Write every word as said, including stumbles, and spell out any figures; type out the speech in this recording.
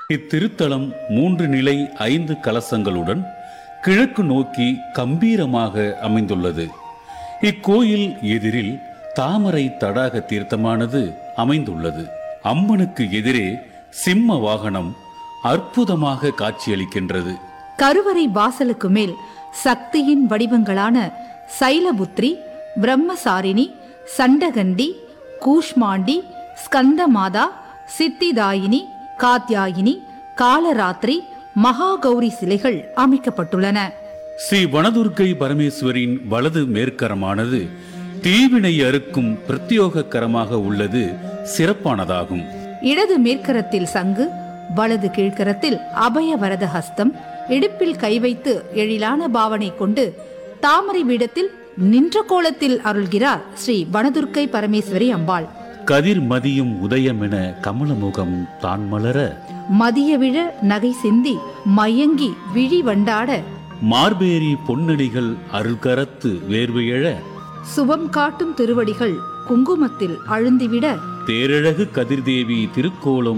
இத்திருத்தலம் மூன்று நிலை ஐந்து கலசங்களுடன் கிழக்கு நோக்கி கம்பீரமாக அமைந்துள்ளது. இக்கோயில் எதிரில் தாமரை தடாக தீர்த்தமானது அமைந்துள்ளது. அம்மனுக்கு எதிரே சிம்ம வாகனம் அற்புதமாக காட்சியளிக்கின்றது. கருவறை வாசலுக்கு மேல் சக்தியின் வடிவங்களான சைலபுத்ரி, பிரம்மசாரிணி, சண்டகண்டி, கூஷ்மாண்டி, ஸ்கந்தமாதா, சித்திதாயினி, காத்யாயினி, காலராத்திரி, மகாகௌரி சிலைகள் அமைக்கப்பட்டுள்ளன. ஸ்ரீ வனதுர்க்கை பரமேஸ்வரின் வலது மேற்கரமானது தீவினை அறுக்கும் பிரத்யோக கரமாக உள்ளது சிறப்பானதாகும். இடது மேற்கரத்தில் சங்கு, வலது கீழ்கரத்தில் அபய வரத ஹஸ்தம், இடுப்பில் கை வைத்து எழிலான பாவனை கொண்டு தாமரை பீடத்தில் நின்ற கோலத்தில் அருள்கிறார் ஸ்ரீ வனதுர்க்கை பரமேஸ்வரி அம்பாள். கதிர் மதியும் உதயம் என கமலமுகம் தான் மலர, மதிய விழ நகை சிந்தி மயங்கி விழி வண்டாட, மார்பேரி பொன்னடிகள் அருள்கரத்து வேர்வையழ, சுபம் காட்டும் திருவடிகள் குங்குமத்தில் அழுந்திவிட, தேரழகு கதிர்தேவி திருக்கோலம்